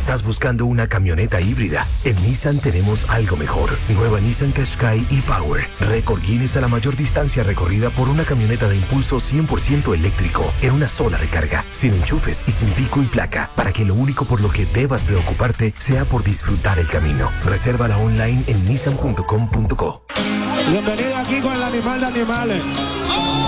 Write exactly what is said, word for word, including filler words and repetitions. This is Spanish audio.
¿Estás buscando una camioneta híbrida? En Nissan tenemos algo mejor. Nueva Nissan Qashqai e-Power. Récord Guinness a la mayor distancia recorrida por una camioneta de impulso cien por ciento eléctrico en una sola recarga, sin enchufes y sin pico y placa, para que lo único por lo que debas preocuparte sea por disfrutar el camino. Resérvala online en nissan punto com punto co. Bienvenido aquí con el animal de animales.